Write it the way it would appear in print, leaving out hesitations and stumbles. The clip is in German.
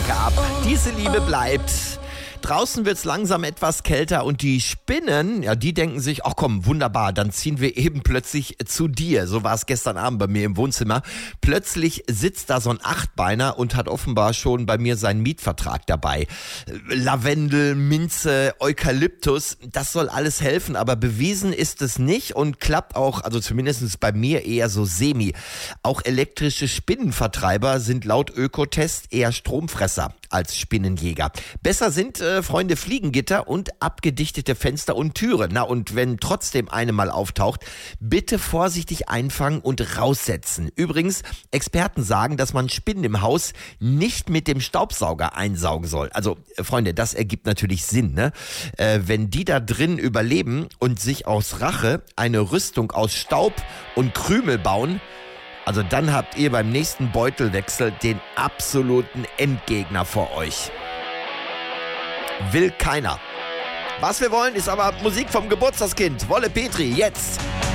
Jacke ab. Diese Liebe bleibt. Draußen wird's langsam etwas kälter und die Spinnen, ja, die denken sich, ach komm, wunderbar, dann ziehen wir eben plötzlich zu dir. So war es gestern Abend bei mir im Wohnzimmer. Plötzlich sitzt da so ein Achtbeiner und hat offenbar schon bei mir seinen Mietvertrag dabei. Lavendel, Minze, Eukalyptus, das soll alles helfen, aber bewiesen ist es nicht und klappt auch, also zumindest bei mir eher so semi. Auch elektrische Spinnenvertreiber sind laut Ökotest eher Stromfresser als Spinnenjäger. Besser sind, Freunde, Fliegengitter und abgedichtete Fenster und Türen. Na, und wenn trotzdem eine mal auftaucht, bitte vorsichtig einfangen und raussetzen. Übrigens, Experten sagen, dass man Spinnen im Haus nicht mit dem Staubsauger einsaugen soll. Also, Freunde, das ergibt natürlich Sinn, ne? Wenn die da drin überleben und sich aus Rache eine Rüstung aus Staub und Krümel bauen, also dann habt ihr beim nächsten Beutelwechsel den absoluten Endgegner vor euch. Will keiner. Was wir wollen, ist aber Musik vom Geburtstagskind. Wolle Petri, jetzt.